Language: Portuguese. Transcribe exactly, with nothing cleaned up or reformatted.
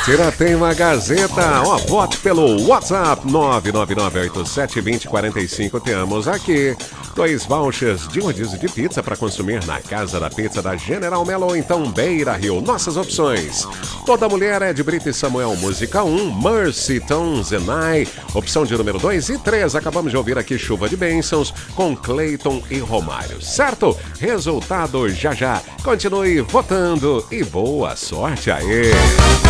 Tira tem uma Gazeta. Ó, vote pelo WhatsApp nove nove nove oito sete dois zero quatro cinco. Temos aqui dois vouchers de rodízio de pizza para consumir na Casa da Pizza da General Melo ou então Beira Rio. Nossas opções: Toda Mulher é de Brito e Samuel, música um. Mercy, Tom Zenai, opção de número dois e três. Acabamos de ouvir aqui Chuva de Bênçãos com Cleiton e Romário. Certo? Resultado já já. Continue votando e boa sorte aí.